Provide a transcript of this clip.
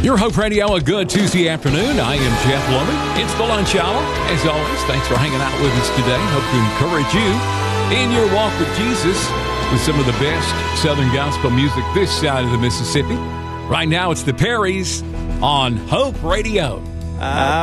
Your Hope Radio, a good Tuesday afternoon. I am Jeff Lummy. It's the lunch hour. As always, thanks for hanging out with us today. Hope to encourage you in your walk with Jesus with some of the best Southern gospel music this side of the Mississippi. Right now, it's the Perrys on Hope Radio.